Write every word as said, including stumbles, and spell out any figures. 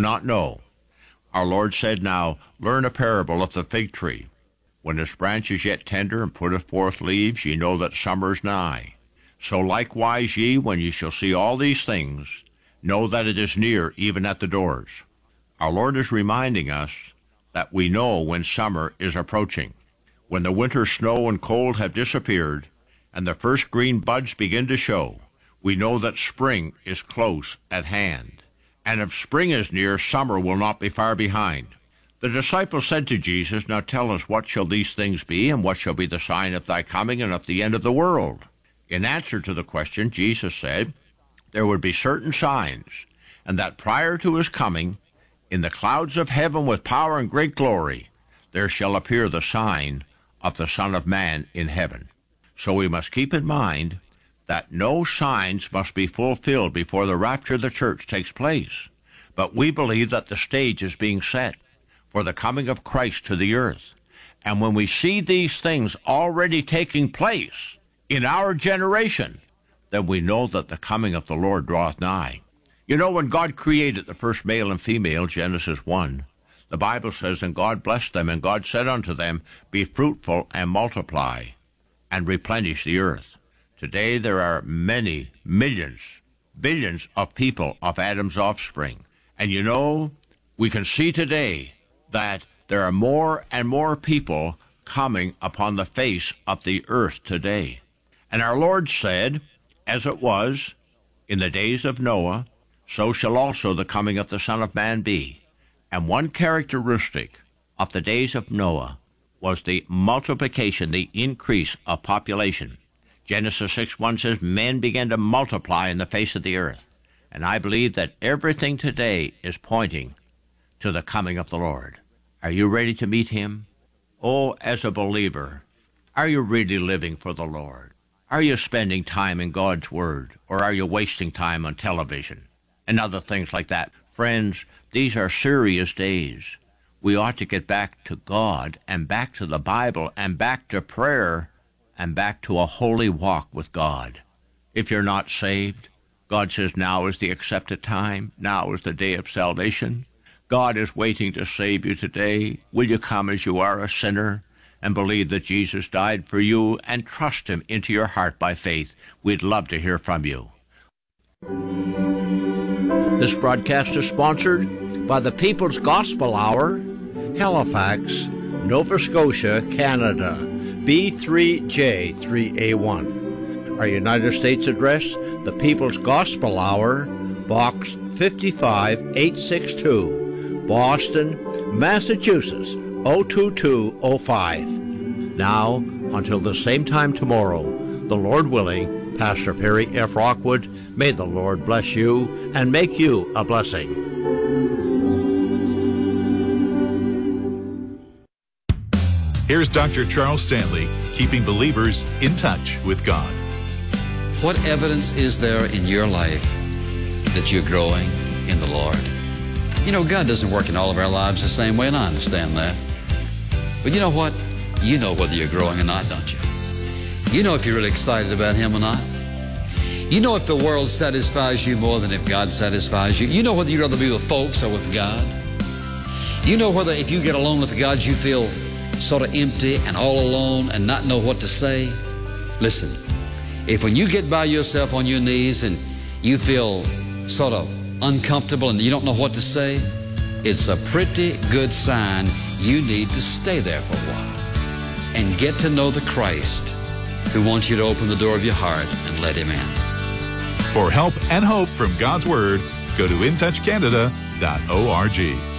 not know. Our Lord said, Now learn a parable of the fig tree. When its branch is yet tender and putteth forth leaves, ye know that summer is nigh. So likewise ye, when ye shall see all these things, know that it is near, even at the doors. Our Lord is reminding us that we know when summer is approaching. When the winter snow and cold have disappeared, and the first green buds begin to show, we know that spring is close at hand. And if spring is near, summer will not be far behind. The disciples said to Jesus, Now tell us, what shall these things be, and what shall be the sign of thy coming and of the end of the world? In answer to the question, Jesus said, There would be certain signs, and that prior to his coming, in the clouds of heaven with power and great glory, there shall appear the sign of the Son of Man in heaven. So we must keep in mind that no signs must be fulfilled before the rapture of the church takes place. But we believe that the stage is being set for the coming of Christ to the earth. And when we see these things already taking place in our generation, then we know that the coming of the Lord draweth nigh. You know, when God created the first male and female, Genesis one, the Bible says, And God blessed them, and God said unto them, Be fruitful and multiply, and replenish the earth. Today there are many, millions, billions of people of Adam's offspring. And you know, we can see today that there are more and more people coming upon the face of the earth today. And our Lord said, As it was in the days of Noah, so shall also the coming of the Son of Man be. And one characteristic of the days of Noah was the multiplication, the increase of population. Genesis six one says, Men began to multiply in the face of the earth. And I believe that everything today is pointing to the coming of the Lord. Are you ready to meet him? Oh, as a believer, are you really living for the Lord? Are you spending time in God's Word, or are you wasting time on television and other things like that? Friends, these are serious days. We ought to get back to God and back to the Bible and back to prayer and back to a holy walk with God. If you're not saved, God says now is the accepted time. Now is the day of salvation. God is waiting to save you today. Will you come as you are, a sinner, and believe that Jesus died for you and trust him into your heart by faith? We'd love to hear from you. This broadcast is sponsored by the People's Gospel Hour, Halifax, Nova Scotia, Canada, B three J three A one. Our United States address, the People's Gospel Hour, Box fifty-five eight sixty-two, Boston, Massachusetts, oh two two oh five. Now, until the same time tomorrow, the Lord willing, Pastor Perry F. Rockwood, may the Lord bless you and make you a blessing. Here's Doctor Charles Stanley, keeping believers in touch with God. What evidence is there in your life that you're growing in the Lord? You know, God doesn't work in all of our lives the same way, and I understand that. But you know what? You know whether you're growing or not, don't you? You know if you're really excited about Him or not. You know if the world satisfies you more than if God satisfies you. You know whether you'd rather be with folks or with God. You know whether if you get alone with God, you feel sort of empty and all alone and not know what to say. Listen, if when you get by yourself on your knees and you feel sort of uncomfortable and you don't know what to say, it's a pretty good sign you need to stay there for a while and get to know the Christ who wants you to open the door of your heart and let Him in. For help and hope from God's Word, go to in touch canada dot org.